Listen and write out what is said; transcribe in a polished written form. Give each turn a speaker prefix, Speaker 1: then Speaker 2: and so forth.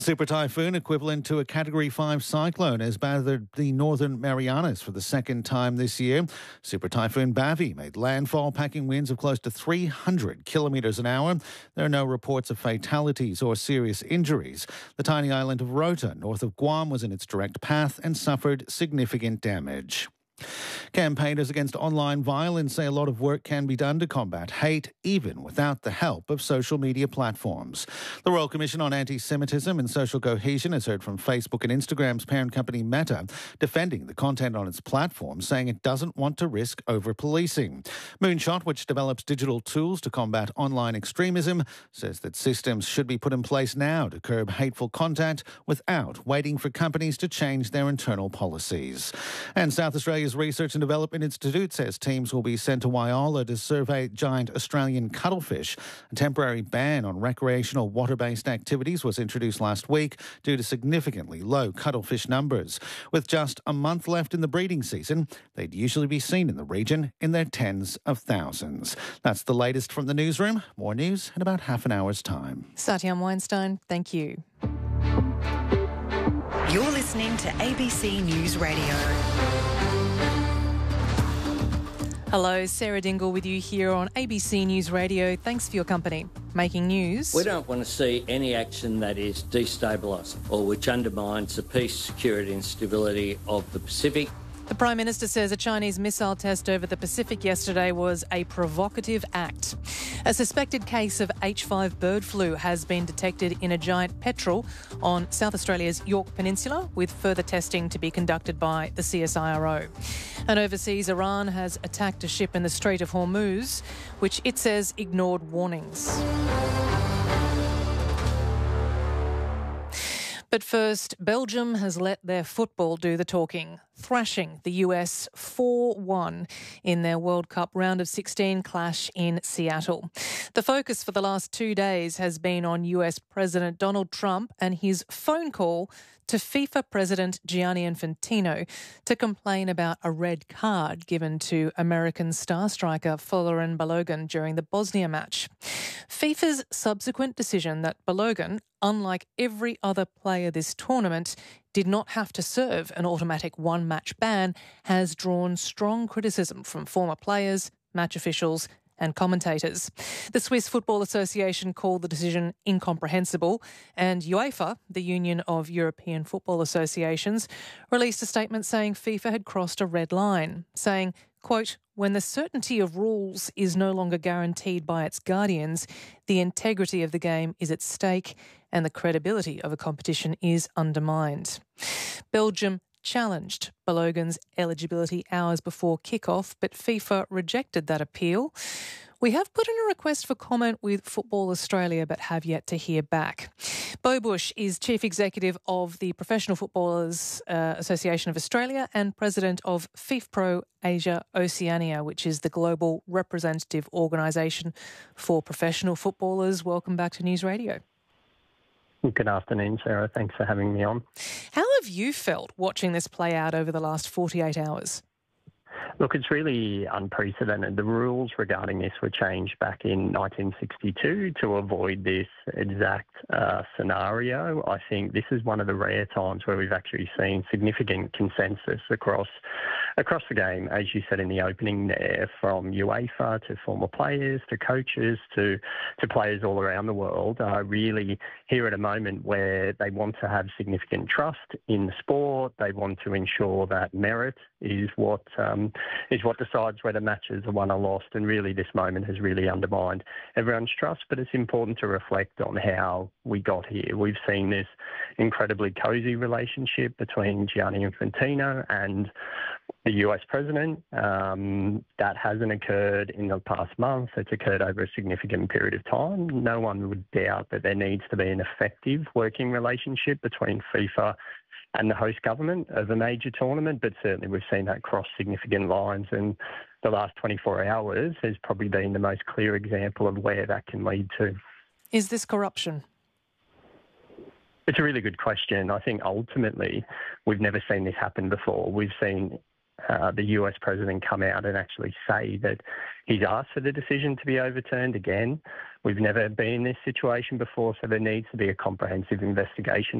Speaker 1: Super typhoon equivalent to a Category 5 cyclone has battered the northern Marianas for the second time this year. Super typhoon Bavi made landfall, packing winds of close to 300 kilometres an hour. There are no reports of fatalities or serious injuries. The tiny island of Rota, north of Guam, was in its direct path and suffered significant damage. Campaigners against online violence say a lot of work can be done to combat hate, even without the help of social media platforms. The Royal Commission on Anti-Semitism and Social Cohesion has heard from Facebook and Instagram's parent company Meta, defending the content on its platform, saying it doesn't want to risk over-policing. Moonshot, which develops digital tools to combat online extremism, says that systems should be put in place now to curb hateful content without waiting for companies to change their internal policies. And South Australia's Research and Development Institute says teams will be sent to Whyalla to survey giant Australian cuttlefish. A temporary ban on recreational water-based activities was introduced last week due to significantly low cuttlefish numbers. With just a month left in the breeding season, they'd usually be seen in the region in their tens of thousands. That's the latest from the newsroom. More news in about half an hour's time.
Speaker 2: Satyam Weinstein, thank you.
Speaker 3: You're listening to ABC News Radio.
Speaker 2: Hello, Sarah Dingle with you here on ABC News Radio. Thanks for your company. Making news.
Speaker 4: We don't want to see any action that is destabilising or which undermines the peace, security and stability of the Pacific.
Speaker 2: The Prime Minister says a Chinese missile test over the Pacific yesterday was a provocative act. A suspected case of H5 bird flu has been detected in a giant petrel on South Australia's Yorke Peninsula, with further testing to be conducted by the CSIRO. And overseas, Iran has attacked a ship in the Strait of Hormuz, which it says ignored warnings. But first, Belgium has let their football do the talking, thrashing the US 4-1 in their World Cup round of 16 clash in Seattle. The focus for the last 2 days has been on US President Donald Trump and his phone call to FIFA President Gianni Infantino to complain about a red card given to American star striker Folarin Balogun during the Bosnia match. FIFA's subsequent decision that Balogun, unlike every other player this tournament, did not have to serve an automatic one-match ban has drawn strong criticism from former players, match officials and commentators. The Swiss Football Association called the decision incomprehensible, and UEFA, the Union of European Football Associations, released a statement saying FIFA had crossed a red line, saying, quote, "When the certainty of rules is no longer guaranteed by its guardians, the integrity of the game is at stake and the credibility of a competition is undermined." Belgium challenged Balogun's eligibility hours before kick-off, but FIFA rejected that appeal. We have put in a request for comment with Football Australia, but have yet to hear back. Beau Busch is Chief Executive of the Professional Footballers Association of Australia and President of FIFPro Asia Oceania, which is the global representative organisation for professional footballers. Welcome back to News Radio.
Speaker 5: Good afternoon, Sarah. Thanks for having me on.
Speaker 2: How have you felt watching this play out over the last 48 hours?
Speaker 5: Look, it's really unprecedented. The rules regarding this were changed back in 1962 to avoid this exact scenario. I think this is one of the rare times where we've actually seen significant consensus across the game, as you said in the opening there, from UEFA to former players to coaches to players all around the world, really here at a moment where they want to have significant trust in the sport. They want to ensure that merit is what decides whether matches are won or lost. And really this moment has really undermined everyone's trust. But it's important to reflect on how we got here. We've seen this incredibly cosy relationship between Gianni Infantino and the US president. That hasn't occurred in the past month. It's occurred over a significant period of time. No one would doubt that there needs to be an effective working relationship between FIFA and the host government of a major tournament, but certainly we've seen that cross significant lines, and the last 24 hours has probably been the most clear example of where that can lead to.
Speaker 2: Is this corruption?
Speaker 5: It's a really good question. I think ultimately we've never seen this happen before. We've seen the US president come out and actually say that he's asked for the decision to be overturned again. We've never been in this situation before, so there needs to be a comprehensive investigation